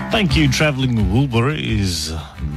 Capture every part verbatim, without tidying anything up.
Thank you, Travelling Woolberries.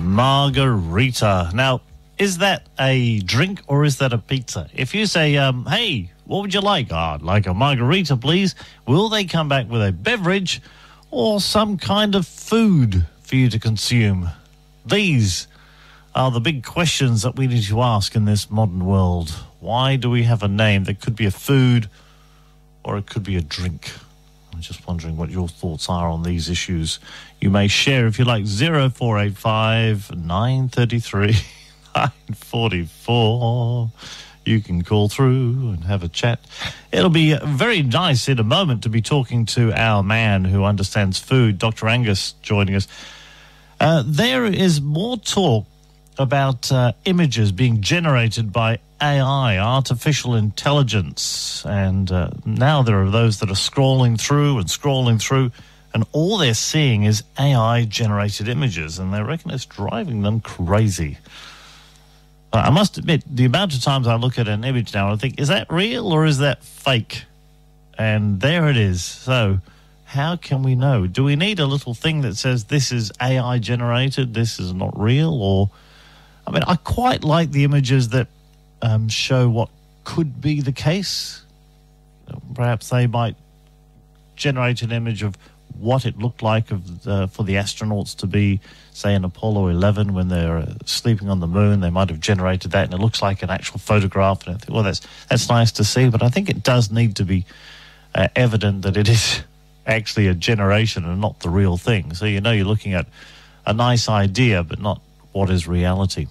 Margarita. Now, is that a drink or is that a pizza? If you say, um, hey, what would you like? Oh, I'd like a margarita, please. Will they come back with a beverage or some kind of food for you to consume? These are the big questions that we need to ask in this modern world. Why do we have a name that could be a food or it could be a drink? I'm just wondering what your thoughts are on these issues. You may share, if you like, zero four eight five, nine three three, nine four four. You can call through and have a chat. It'll be very nice in a moment to be talking to our man who understands food, Doctor Angus, joining us. Uh, there is more talk about uh, images being generated by A I, artificial intelligence, and uh, now there are those that are scrolling through and scrolling through, and all they're seeing is A I-generated images, and they reckon it's driving them crazy. Uh, I must admit, the amount of times I look at an image now, I think, is that real or is that fake? And there it is. So how can we know? Do we need a little thing that says this is A I-generated, this is not real? Or, I mean, I quite like the images that um, show what could be the case. Perhaps they might generate an image of what it looked like of the, for the astronauts to be, say, in Apollo eleven when they're uh, sleeping on the moon. They might have generated that, and it looks like an actual photograph. And I think, well, that's that's nice to see, but I think it does need to be uh, evident that it is actually a generation and not the real thing. So you know you're looking at a nice idea, but not what is reality.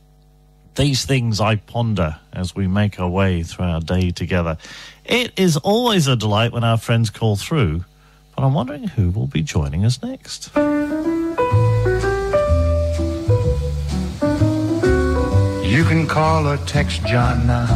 These things I ponder as we make our way through our day together. It is always a delight when our friends call through, but I'm wondering who will be joining us next. You can call or text John now.